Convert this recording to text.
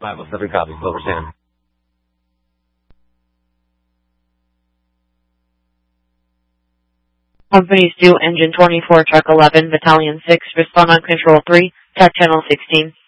507 copy, Silver Sand. Companies 2, Engine 24, Truck 11, Battalion 6, respond on Control 3, TAC Channel 16.